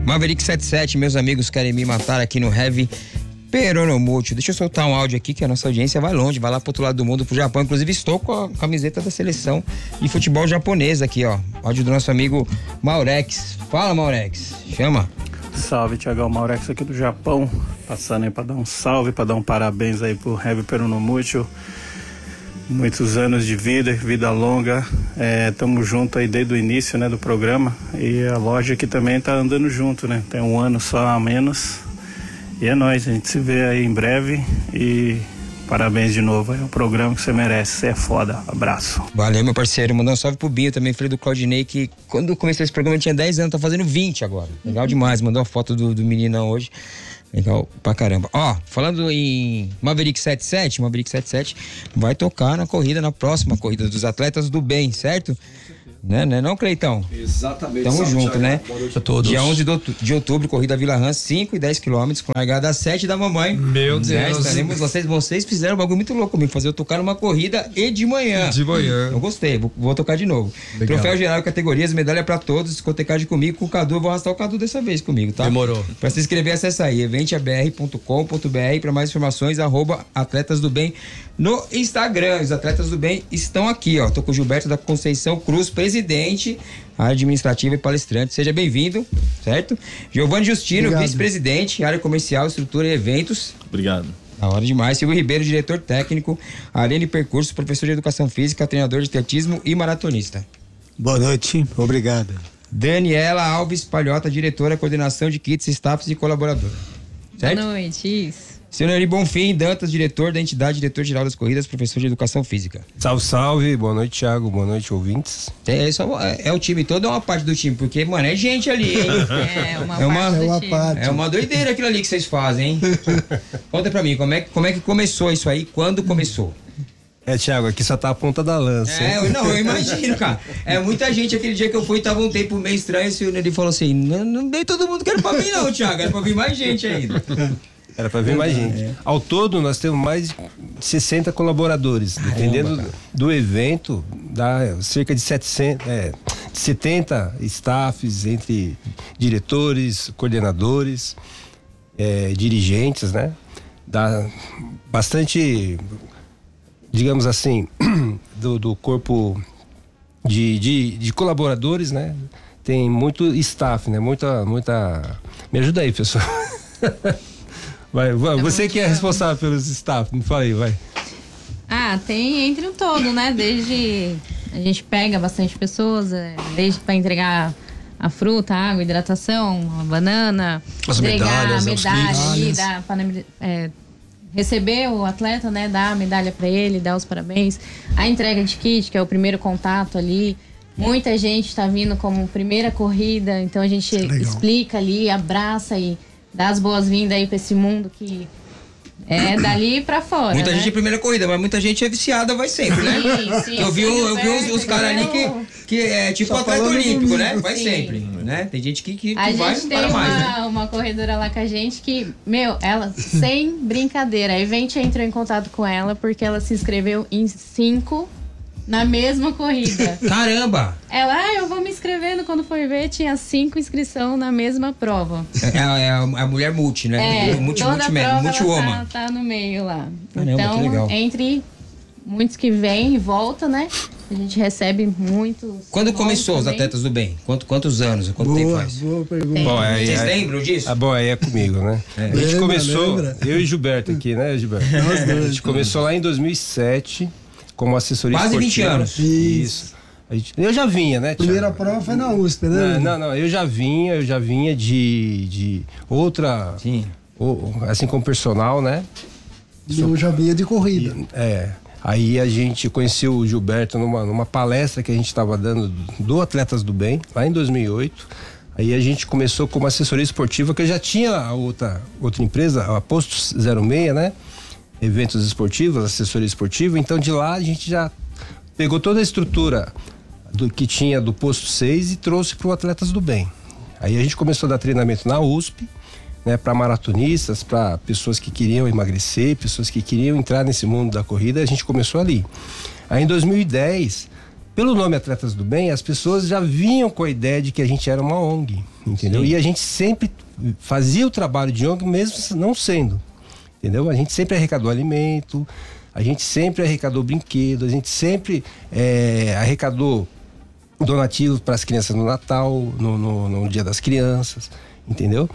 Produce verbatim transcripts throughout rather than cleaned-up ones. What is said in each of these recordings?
Maverick setenta e sete, meus amigos querem me matar aqui no Heavy Peronomútil. Deixa eu soltar um áudio aqui que a nossa audiência vai longe, vai lá pro outro lado do mundo, pro Japão. Inclusive estou com a camiseta da seleção de futebol japonesa aqui, ó. Áudio do nosso amigo Maurex. Fala, Maurex. Chama. Salve, Thiagão. Maurex aqui do Japão. Passando aí pra dar um salve, pra dar um parabéns aí pro Heavy Peronomútil. Muitos anos de vida, vida longa. É, tamo junto aí desde o início, né, do programa. E a loja aqui também tá andando junto, né? Tem um ano só a menos. E é nóis, a gente se vê aí em breve e parabéns de novo, é o programa que você merece, você é foda, abraço. Valeu, meu parceiro, mandando um salve pro Binho também, filho do Claudinei, que quando eu comecei esse programa ele tinha dez anos, tá fazendo vinte agora, legal demais, mandou uma foto do, do meninão hoje, legal pra caramba. Ó, falando em Maverick setenta e sete, Maverick setenta e sete vai tocar na corrida, na próxima corrida dos atletas do bem, certo? Né, né, não, Cleitão? Exatamente. Tamo Salve, junto, Thiago. né? Boa noite a todos. Dia onze de outubro, corrida Vila Rã, cinco e dez quilômetros, com largada às sete da mamãe. Meu Deus. Né? Estaremos, vocês, vocês fizeram um bagulho muito louco comigo, fazer eu tocar numa corrida e de manhã. De manhã. Eu gostei, vou, vou tocar de novo. Legal. Troféu geral, categorias, medalha pra todos, discotecagem comigo, com o Cadu, eu vou arrastar o Cadu dessa vez comigo, tá? Demorou. Pra se inscrever, acessa aí, eventabr ponto com ponto br, pra mais informações, arroba Atletas do Bem no Instagram. Os Atletas do Bem estão aqui, ó. Tô com o Gilberto da Conceição Cruz, presidente, área administrativa e palestrante. Seja bem-vindo, certo? Giovanni Justino, Obrigado. vice-presidente, área comercial, estrutura e eventos. Obrigado. Da hora demais. Silvio Ribeiro, diretor técnico, Arene Percurso, professor de educação física, treinador de atletismo e maratonista. Boa noite, obrigado. Daniela Alves Palhota, diretora, coordenação de kits, staffs e colaboradora. Certo? Boa noite, isso. Senhor Neri Bonfim Dantas, diretor da entidade, diretor-geral das corridas, professor de educação física. Salve, salve, boa noite, Thiago, boa noite, ouvintes. É, só, é, é o time todo, é uma parte do time, porque, mano, é gente ali, hein? É uma É uma- parte do é uma time. parte. É uma doideira aquilo ali que vocês fazem, hein? Conta pra mim, como é, que- como é que começou isso aí? Quando começou? É, Thiago, aqui só tá a ponta da lança, É, hein? eu, não, eu imagino, cara. É muita gente, aquele dia que eu fui, tava um tempo meio estranho, e o Neri falou assim, não, não dei todo mundo que era pra mim não, Thiago, era pra vir mais gente ainda. Era pra ver mais gente. Ao todo, nós temos mais de sessenta colaboradores. Dependendo do, do evento, dá cerca de setecentos, é, setenta staffs entre diretores, coordenadores, é, dirigentes, né? Dá bastante, digamos assim, do, do corpo de, de, de colaboradores, né? Tem muito staff, né? Muita, muita... Me ajuda aí, pessoal. Vai, vai, você que é responsável pelos staff, me fala aí, vai. Ah, tem entre o todo, né? Desde a gente pega bastante pessoas, é, desde para entregar a fruta, a água, hidratação, a banana, As entregar medalhas, a os medalha ali, kits. dar, paraben- é, receber o atleta, né? Dar a medalha para ele, dar os parabéns, a entrega de kit, que é o primeiro contato ali. Muita gente está vindo como primeira corrida, então a gente Legal. explica ali, abraça e dá as boas-vindas aí para esse mundo que é dali pra fora. Muita né? gente é primeira corrida, mas muita gente é viciada, vai sempre, né? Sim, sim, eu vi, sim, eu vi uns, uns caras ali que, entendeu? que é tipo Só atleta falando olímpico, comigo. né? Vai Sim. sempre, né? Tem gente que, que, que A vai e gente não tem para uma, mais, né? uma corredora lá com a gente que, meu, ela, sem brincadeira, a Event entrou em contato com ela porque ela se inscreveu em cinco na mesma corrida. Caramba! Ela, ah, eu vou me inscrevendo. Quando foi ver, tinha cinco inscrição na mesma prova. É, é a, é a mulher multi, né? É, multi, toda multi, a prova multi ela woman. tá, tá no meio lá. Caramba, que então, legal. entre muitos que vêm e voltam, né? A gente recebe muitos. Quando novos começou os também. Atletas do Bem? Quanto, quantos anos? Quanto tempo Boa, faz? boa pergunta. Bom, aí, Vocês aí, lembram disso? ah, bom, aí é comigo, né? A gente Lembra, começou, lembra? eu e Gilberto aqui, né, Gilberto? Nós dois. A gente começou lá em dois mil e sete como assessoria Quase esportiva. vinte anos. Isso. A gente- eu já vinha, né, Thiago? Primeira prova foi na U S P, né? Não, não, não, eu já vinha, eu já vinha de, de outra, Sim. ou- assim como personal, né? Eu já vinha de corrida. É. Aí a gente conheceu o Gilberto numa, numa palestra que a gente estava dando do Atletas do Bem, lá em dois mil e oito. Aí a gente começou como assessoria esportiva, que eu já tinha a outra, outra empresa, a Postos zero seis, né? Eventos esportivos, assessoria esportiva. Então de lá a gente já pegou toda a estrutura do que tinha do Posto seis e trouxe para o Atletas do Bem. Aí a gente começou a dar treinamento na U S P, né, para maratonistas, para pessoas que queriam emagrecer, pessoas que queriam entrar nesse mundo da corrida. A gente começou ali. Aí em dois mil e dez pelo nome Atletas do Bem, as pessoas já vinham com a ideia de que a gente era uma O N G, entendeu? Sim. E a gente sempre fazia o trabalho de O N G mesmo não sendo, entendeu? A gente sempre arrecadou alimento, a gente sempre arrecadou brinquedo, a gente sempre é, arrecadou donativos para as crianças no Natal, no, no, no Dia das Crianças, entendeu?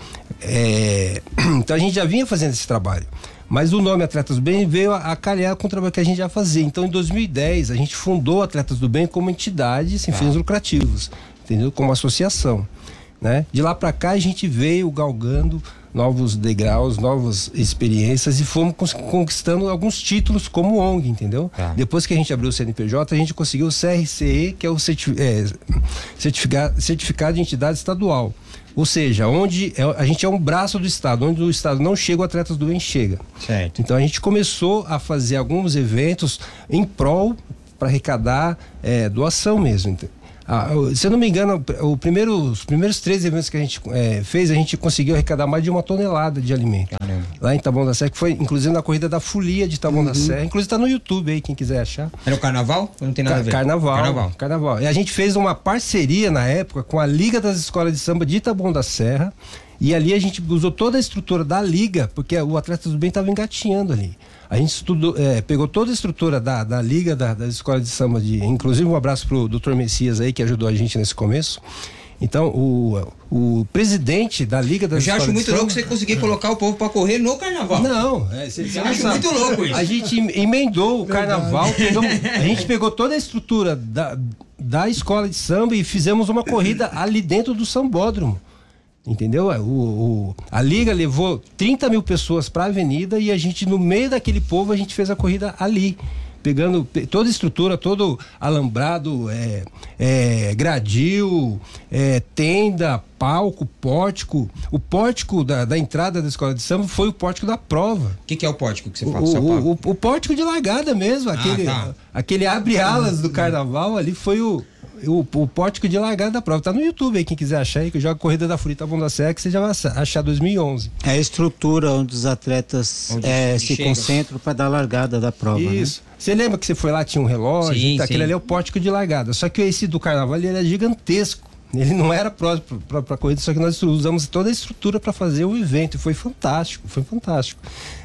É, então a gente já vinha fazendo esse trabalho. Mas o nome Atletas do Bem veio a, a calhar com o trabalho que a gente já fazia. Então, em dois mil e dez, a gente fundou Atletas do Bem como entidade sem fins lucrativos, entendeu? Como associação, né? De lá para cá, a gente veio galgando novos degraus, novas experiências e fomos conquistando alguns títulos como O N G, entendeu? Ah. Depois que a gente abriu o C N P J, a gente conseguiu o C R C E, que é o certifi- é, certificado, certificado de entidade estadual. Ou seja, onde é, a gente é um braço do Estado, onde o Estado não chega, o Atletas do Bem chega. Certo. Então a gente começou a fazer alguns eventos em prol para arrecadar é, doação mesmo. Ah, se eu não me engano, o primeiro, os primeiros três eventos que a gente é, fez, a gente conseguiu arrecadar mais de uma tonelada de alimento. Caramba. Lá em Taboão da Serra, que foi inclusive na corrida da Folia de Taboão uhum. da Serra. Inclusive tá no YouTube aí, quem quiser achar. Era o carnaval? Não tem nada Car- a ver? Carnaval, carnaval. Carnaval. E a gente fez uma parceria na época com a Liga das Escolas de Samba de Taboão da Serra. E ali a gente usou toda a estrutura da Liga, porque o Atletas do Bem estava engatinhando ali. A gente estudou, é, pegou toda a estrutura da, da Liga, da, das Escolas de Samba, de, inclusive um abraço pro doutor Messias aí, que ajudou a gente nesse começo. Então, o, o presidente da Liga das Escolas de Samba... Eu já acho muito louco você conseguir colocar o povo para correr no carnaval. Não, é, você, você acho muito louco isso. A gente emendou o carnaval, pegou, a gente pegou toda a estrutura da, da escola de samba e fizemos uma corrida ali dentro do sambódromo. Entendeu? O, o, a Liga levou trinta mil pessoas para a avenida e a gente, no meio daquele povo, a gente fez a corrida ali. Pegando toda a estrutura, todo alambrado, é, é, gradil, é, tenda, palco, pórtico. O pórtico da, da entrada da escola de samba foi o pórtico da prova. O que, que é o pórtico que você fala? O, o, o, o pórtico de largada mesmo, ah, aquele, tá. aquele abre-alas do carnaval ali foi o... O, o pórtico de largada da prova. Tá no YouTube aí, quem quiser achar aí, que joga Corrida da Folia Taboão da Serra, que você já vai achar dois mil e onze. É a estrutura onde os atletas onde é, se chega. concentram para dar a largada da prova. Isso. Né? Você lembra que você foi lá, tinha um relógio? Sim, tá, sim. Aquele ali é o pórtico de largada. Só que esse do carnaval ele era gigantesco. Ele não era próximo para a corrida, só que nós usamos toda a estrutura para fazer o evento. E foi fantástico, foi fantástico.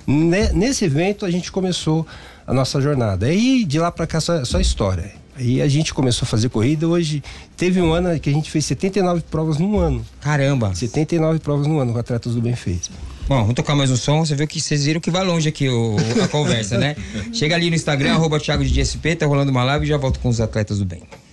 Nesse evento a gente começou a nossa jornada. Aí de lá para cá só, só história. Aí a gente começou a fazer corrida. Hoje teve um ano que a gente fez setenta e nove provas num ano. Caramba! setenta e nove provas no ano que o Atletas do Bem fez. Bom, vamos tocar mais um som. Você viu que vocês viram que vai longe aqui o, a conversa, né? Chega ali no Instagram, arroba Thiago de D S P, tá rolando uma live e já volto com os Atletas do Bem.